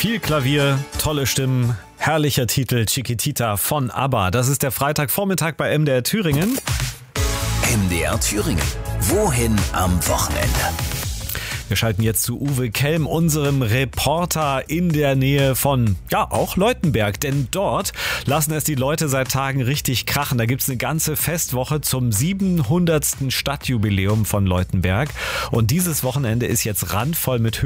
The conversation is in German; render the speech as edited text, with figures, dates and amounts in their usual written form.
Viel Klavier, tolle Stimmen, herrlicher Titel Chiquitita von ABBA. Das ist der Freitagvormittag bei MDR Thüringen. MDR Thüringen. Wohin am Wochenende? Wir schalten jetzt zu Uwe Kelm, unserem Reporter in der Nähe von, auch Leutenberg. Denn dort lassen es die Leute seit Tagen richtig krachen. Da gibt es eine ganze Festwoche zum 700. Stadtjubiläum von Leutenberg. Und dieses Wochenende ist jetzt randvoll mit